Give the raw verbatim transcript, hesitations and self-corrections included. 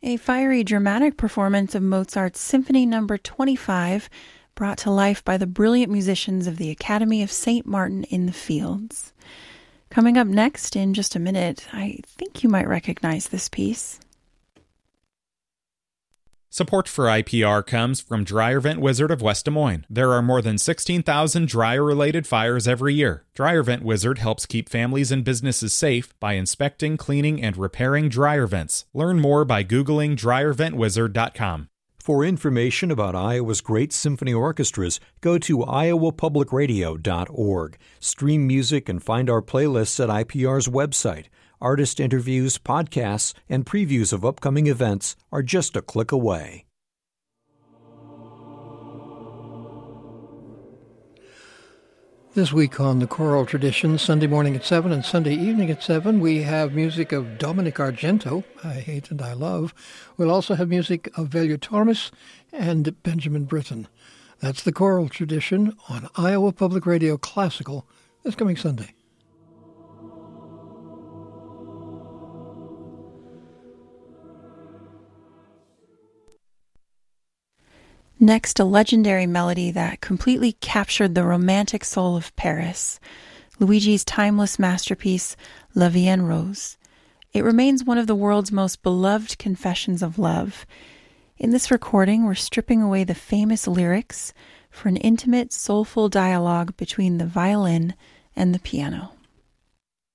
A fiery dramatic performance of Mozart's Symphony Number twenty-five, brought to life by the brilliant musicians of the Academy of Saint Martin in the Fields. Coming up next in just a minute, I think you might recognize this piece. Support for I P R comes from Dryer Vent Wizard of West Des Moines. There are more than sixteen thousand dryer-related fires every year. Dryer Vent Wizard helps keep families and businesses safe by inspecting, cleaning, and repairing dryer vents. Learn more by Googling dryer vent wizard dot com. For information about Iowa's great symphony orchestras, go to iowa public radio dot org. Stream music and find our playlists at I P R's website. Artist interviews, podcasts, and previews of upcoming events are just a click away. This week on The Choral Tradition, Sunday morning at seven and Sunday evening at seven, we have music of Dominic Argento, I Hate and I Love. We'll also have music of Velio Tormes and Benjamin Britten. That's The Choral Tradition on Iowa Public Radio Classical this coming Sunday. Next, a legendary melody that completely captured the romantic soul of Paris, Luigi's timeless masterpiece, La Vie en Rose. It remains one of the world's most beloved confessions of love. In this recording, we're stripping away the famous lyrics for an intimate, soulful dialogue between the violin and the piano.